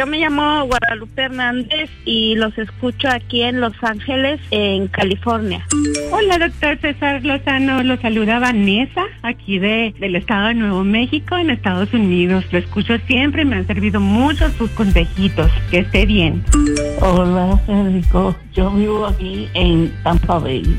Yo me llamo Guadalupe Hernández y los escucho aquí en Los Ángeles, en California. Hola, doctor César Lozano. Lo saluda Vanessa, aquí del estado de Nuevo México, en Estados Unidos. Lo escucho siempre, me han servido mucho sus consejitos. Que esté bien. Hola, Federico. Yo vivo aquí en Tampa Bay.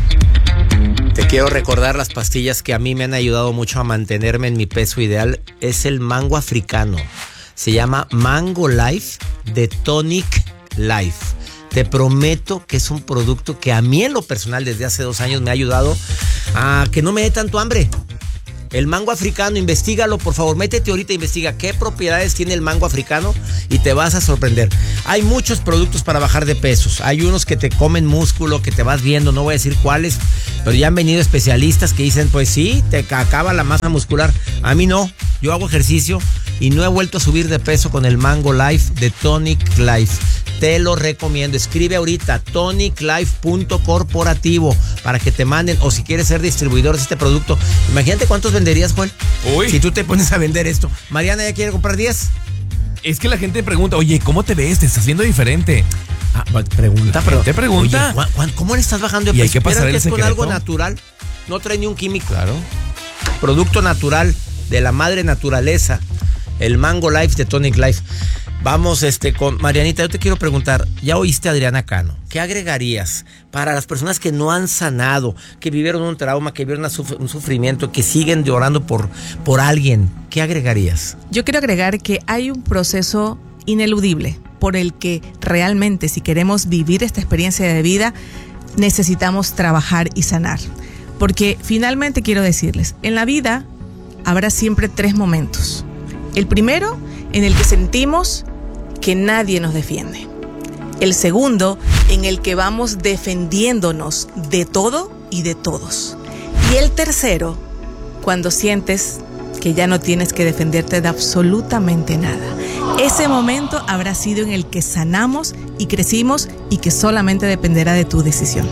Te quiero recordar las pastillas que a mí me han ayudado mucho a mantenerme en mi peso ideal. Es el mango africano. Se llama Mango Life de Tonic Life. Te prometo que es un producto que a mí en lo personal desde hace 2 años me ha ayudado a que no me dé tanto hambre. El mango africano, investígalo, por favor. Métete ahorita, investiga qué propiedades tiene el mango africano y te vas a sorprender. Hay muchos productos para bajar de pesos. Hay unos que te comen músculo, que te vas viendo, no voy a decir cuáles, pero ya han venido especialistas que dicen, pues sí, te acaba la masa muscular. A mí no, yo hago ejercicio y no he vuelto a subir de peso con el Mango Life de Tonic Life. Te lo recomiendo. Escribe ahorita toniclife.corporativo para que te manden, o si quieres ser distribuidor de este producto. Imagínate cuántos venderías, Juan. Uy. Si tú te pones a vender esto. Mariana, ¿ya quiere comprar 10? Es que la gente pregunta, oye, ¿cómo te ves? Te estás viendo diferente. Pregunta, pero te pregunta. Oye, Juan, ¿cómo le estás bajando de Y peso? hay que pasar ¿Esperan el que es con secreto? algo natural? No trae ni un químico. Claro. Producto natural de la madre naturaleza. El Mango Life de Tonic Life. Vamos con Marianita, yo te quiero preguntar, ya oíste a Adriana Cano, ¿qué agregarías para las personas que no han sanado, que vivieron un trauma, que vivieron un sufrimiento, que siguen llorando por alguien? ¿Qué agregarías? Yo quiero agregar que hay un proceso ineludible por el que realmente, si queremos vivir esta experiencia de vida, necesitamos trabajar y sanar. Porque finalmente quiero decirles, en la vida habrá siempre 3 momentos. El primero, en el que sentimos que nadie nos defiende. El segundo, en el que vamos defendiéndonos de todo y de todos. Y el tercero, cuando sientes que ya no tienes que defenderte de absolutamente nada. Ese momento habrá sido en el que sanamos y crecimos y que solamente dependerá de tu decisión.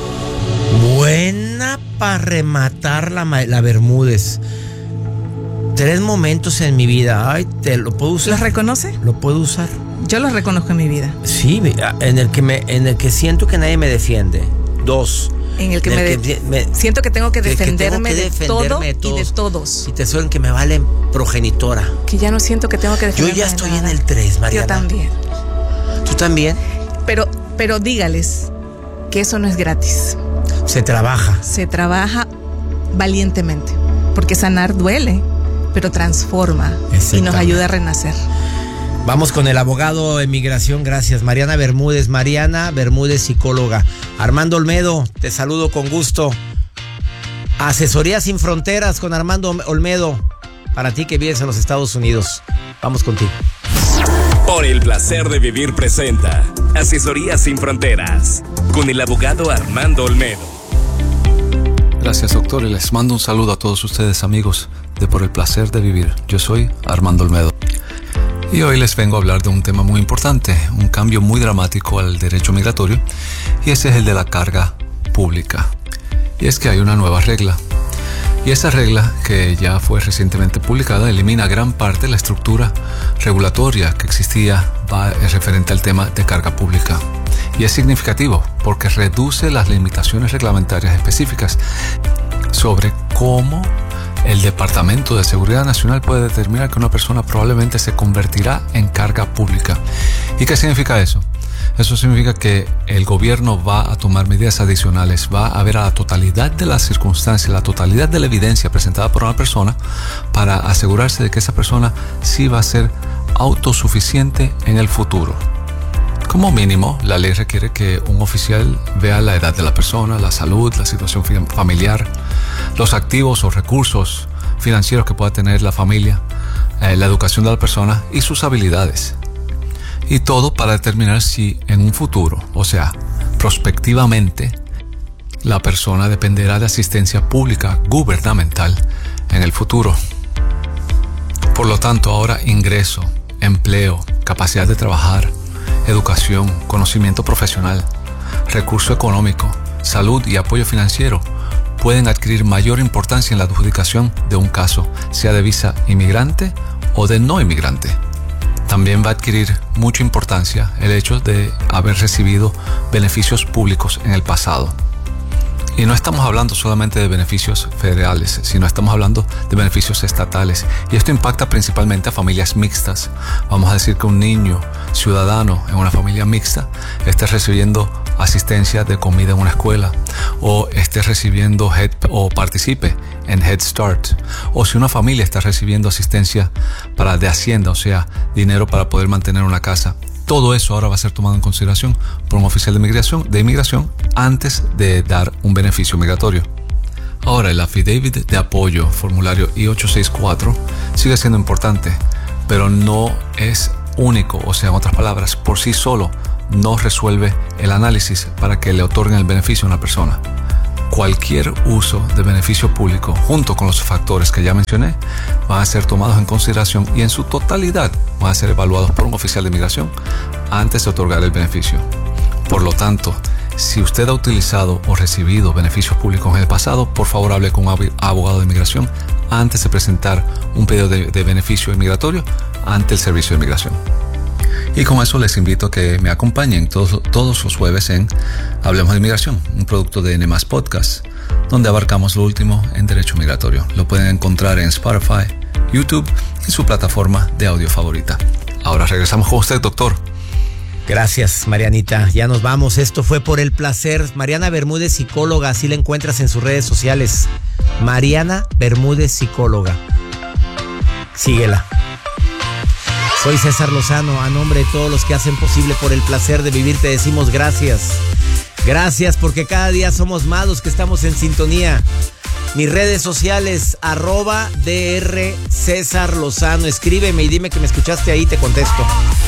Buena para rematar la Bermúdez. 3 momentos en mi vida. Ay, ¿te lo puedo usar? ¿Los reconoce? Lo puedo usar. Yo los reconozco en mi vida. Sí, en el que siento que nadie me defiende. 2. En el que siento que tengo que defenderme de todo y de todos. Y te suelen que me valen progenitora. Que ya no siento que tengo que defenderme. Yo ya estoy en el 3, Mariana. Yo también. ¿Tú también? Pero dígales que eso no es gratis. Se trabaja. Se trabaja valientemente. Porque sanar duele, pero transforma y nos ayuda a renacer. Vamos con el abogado de migración, gracias. Mariana Bermúdez, psicóloga. Armando Olmedo, te saludo con gusto. Asesoría sin fronteras con Armando Olmedo, para ti que vives en los Estados Unidos. Vamos contigo. Por el placer de vivir presenta Asesoría sin fronteras con el abogado Armando Olmedo. Gracias, doctor, y les mando un saludo a todos ustedes, amigos de Por el placer de vivir. Yo soy Armando Olmedo. Y hoy les vengo a hablar de un tema muy importante, un cambio muy dramático al derecho migratorio, y ese es el de la carga pública. Y es que hay una nueva regla. Y esa regla, que ya fue recientemente publicada, elimina gran parte de la estructura regulatoria que existía referente al tema de carga pública. Y es significativo porque reduce las limitaciones reglamentarias específicas sobre cómo el Departamento de Seguridad Nacional puede determinar que una persona probablemente se convertirá en carga pública. ¿Y qué significa eso? Eso significa que el gobierno va a tomar medidas adicionales, va a ver a la totalidad de las circunstancias, la totalidad de la evidencia presentada por una persona para asegurarse de que esa persona sí va a ser autosuficiente en el futuro. Como mínimo, la ley requiere que un oficial vea la edad de la persona, la salud, la situación familiar, los activos o recursos financieros que pueda tener la familia, la educación de la persona y sus habilidades. Y todo para determinar si en un futuro, o sea, prospectivamente, la persona dependerá de asistencia pública gubernamental en el futuro. Por lo tanto, ahora ingreso, empleo, capacidad de trabajar, educación, conocimiento profesional, recurso económico, salud y apoyo financiero pueden adquirir mayor importancia en la adjudicación de un caso, sea de visa inmigrante o de no inmigrante. también va a adquirir mucha importancia el hecho de haber recibido beneficios públicos en el pasado. Y no estamos hablando solamente de beneficios federales, sino estamos hablando de beneficios estatales. Y esto impacta principalmente a familias mixtas. Vamos a decir que un niño ciudadano en una familia mixta esté recibiendo asistencia de comida en una escuela, o esté recibiendo o participe en Head Start, o si una familia está recibiendo asistencia de Hacienda, o sea, dinero para poder mantener una casa. Todo eso ahora va a ser tomado en consideración por un oficial de inmigración antes de dar un beneficio migratorio. Ahora, el affidavit de apoyo, formulario I-864, sigue siendo importante, pero no es único, o sea, en otras palabras, por sí solo no resuelve el análisis para que le otorguen el beneficio a una persona. Cualquier uso de beneficio público, junto con los factores que ya mencioné, van a ser tomados en consideración y en su totalidad van a ser evaluados por un oficial de inmigración antes de otorgar el beneficio. Por lo tanto, si usted ha utilizado o recibido beneficios públicos en el pasado, por favor hable con un abogado de inmigración antes de presentar un pedido de beneficio inmigratorio ante el Servicio de Inmigración. Y con eso les invito a que me acompañen todos los jueves en Hablemos de Inmigración, un producto de N+ Podcast, donde abarcamos lo último en derecho migratorio. Lo pueden encontrar en Spotify, YouTube y su plataforma de audio favorita. Ahora regresamos con usted, doctor. Gracias, Marianita. Ya nos vamos. Esto fue Por el Placer. Mariana Bermúdez, psicóloga. Así la encuentras en sus redes sociales. Mariana Bermúdez, psicóloga. Síguela. Soy César Lozano. A nombre de todos los que hacen posible Por el Placer de Vivir, te decimos gracias. Gracias, porque cada día somos más los que estamos en sintonía. Mis redes sociales, @DR César Lozano. Escríbeme y dime que me escuchaste ahí, te contesto.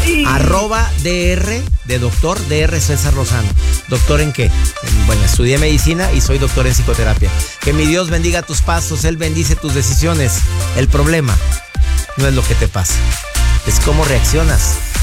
@DR de doctor, DR César Lozano. ¿Doctor en qué? Bueno, estudié medicina y soy doctor en psicoterapia. Que mi Dios bendiga tus pasos, Él bendice tus decisiones. El problema no es lo que te pasa, es cómo reaccionas